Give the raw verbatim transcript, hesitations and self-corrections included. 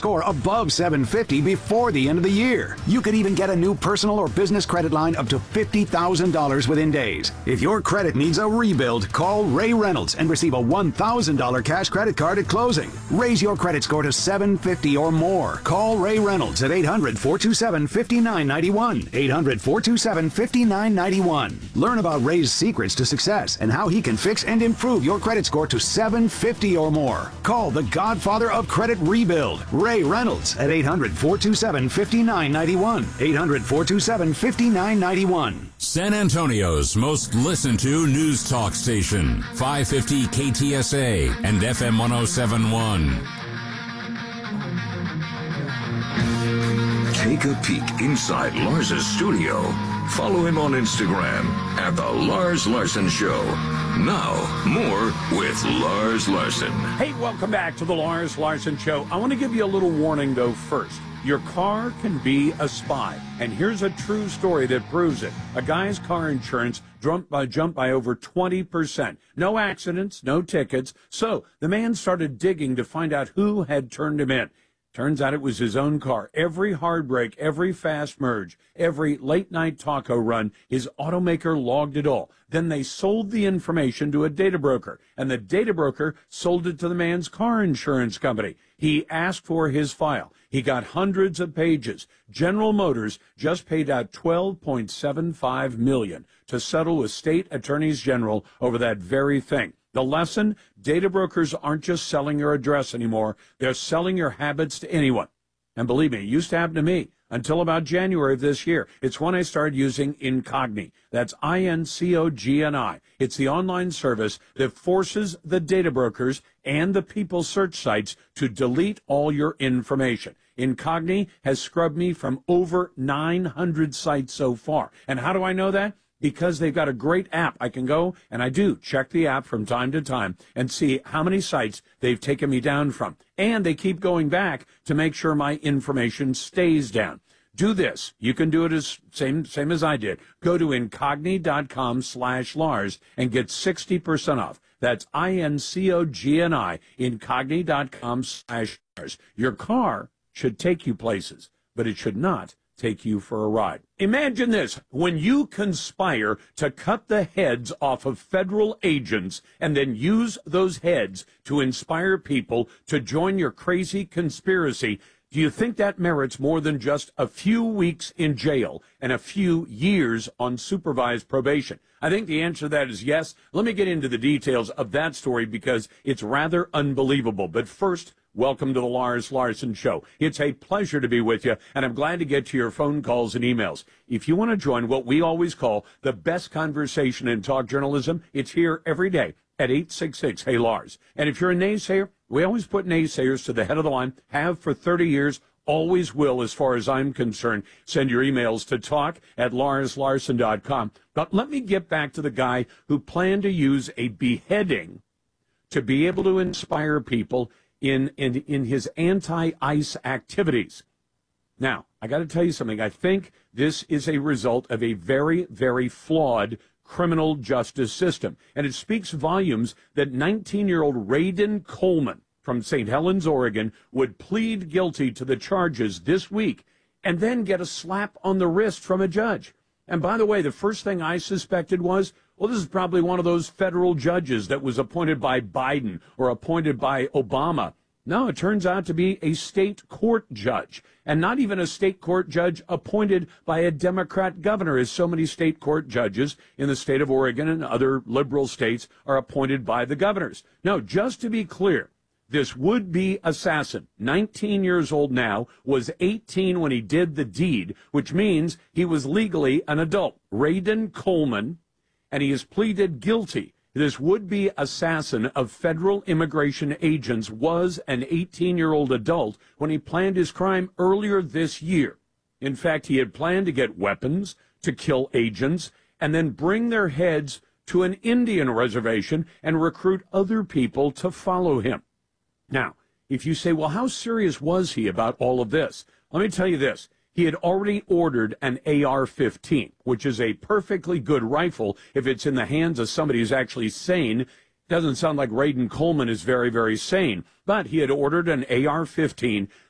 score above seven fifty before the end of the year. You could even get a new personal or business credit line up to fifty thousand dollars within days. If your credit needs a rebuild, call Ray Reynolds and receive a one thousand dollars cash credit card at closing. Raise your credit score to seven fifty or more. Call Ray Reynolds at eight hundred, four two seven, five nine nine one. eight hundred, four two seven, five nine nine one. Learn about Ray's secrets to success and how he can fix and improve your credit score to seven fifty or more. Call the Godfather of Credit Rebuild, Ray Reynolds, at eight hundred, four two seven, five nine nine one. eight hundred, four two seven, five nine nine one. San Antonio's most listened to news talk station, five fifty K T S A and F M one oh seven point one. Take a peek inside Lars's studio. Follow him on Instagram at The Lars Larson Show. Now, more with Lars Larson. Hey, welcome back to The Lars Larson Show. I want to give you a little warning, though, first. Your car can be a spy, and here's a true story that proves it. A guy's car insurance jumped by, jumped by over twenty percent. No accidents, no tickets. So the man started digging to find out who had turned him in. Turns out it was his own car. Every hard brake, every fast merge, every late-night taco run, his automaker logged it all. Then they sold the information to a data broker, and the data broker sold it to the man's car insurance company. He asked for his file. He got hundreds of pages. General Motors just paid out twelve point seven five million dollars to settle with state attorneys general over that very thing. The lesson, data brokers aren't just selling your address anymore. They're selling your habits to anyone. And believe me, it used to happen to me until about January of this year. It's when I started using Incogni. That's I N C O G N I. It's the online service that forces the data brokers and the people search sites to delete all your information. Incogni has scrubbed me from over nine hundred sites so far. And how do I know that? Because they've got a great app. I can go, and I do, check the app from time to time and see how many sites they've taken me down from. And they keep going back to make sure my information stays down. Do this. You can do it as same same as I did. Go to incogni.com slash Lars and get sixty percent off. That's I N C O G N I, incogni.com slash Lars. Your car should take you places, but it should not take you for a ride. Imagine this. When you conspire to cut the heads off of federal agents and then use those heads to inspire people to join your crazy conspiracy, do you think that merits more than just a few weeks in jail and a few years on supervised probation? I think the answer to that is yes. Let me get into the details of that story because it's rather unbelievable. But first, welcome to the Lars Larson Show. It's a pleasure to be with you, and I'm glad to get to your phone calls and emails. If you want to join what we always call the best conversation in talk journalism, it's here every day at eight six six, hey Lars. And if you're a naysayer, we always put naysayers to the head of the line, have for thirty years, always will as far as I'm concerned. Send your emails to talk at lars larson dot com. But let me get back to the guy who planned to use a beheading to be able to inspire people in, in, in his anti-ICE activities. Now, I got to tell you something. I think this is a result of a very, very flawed criminal justice system. And it speaks volumes that nineteen-year-old Raiden Coleman from Saint Helens, Oregon, would plead guilty to the charges this week and then get a slap on the wrist from a judge. And by the way, the first thing I suspected was, well, this is probably one of those federal judges that was appointed by Biden or appointed by Obama. No, it turns out to be a state court judge, and not even a state court judge appointed by a Democrat governor, as so many state court judges in the state of Oregon and other liberal states are appointed by the governors. No, just to be clear, this would-be assassin, nineteen years old now, was eighteen when he did the deed, which means he was legally an adult. Raiden Coleman, and he has pleaded guilty. This would-be assassin of federal immigration agents was an eighteen-year-old adult when he planned his crime earlier this year. In fact, he had planned to get weapons to kill agents and then bring their heads to an Indian reservation and recruit other people to follow him. Now, if you say, well, how serious was he about all of this? Let me tell you this. He had already ordered an A R fifteen, which is a perfectly good rifle if it's in the hands of somebody who's actually sane. Doesn't sound like Raiden Coleman is very, very sane. But he had ordered an A R fifteen